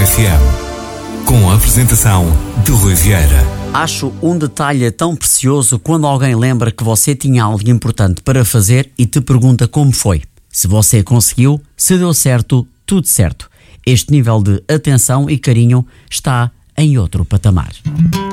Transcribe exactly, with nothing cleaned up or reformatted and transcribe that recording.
F M, com a apresentação de Rui Vieira. Acho um detalhe tão precioso quando alguém lembra que você tinha algo importante para fazer e te pergunta como foi. Se você conseguiu, se deu certo, tudo certo. Este nível de atenção e carinho está em outro patamar.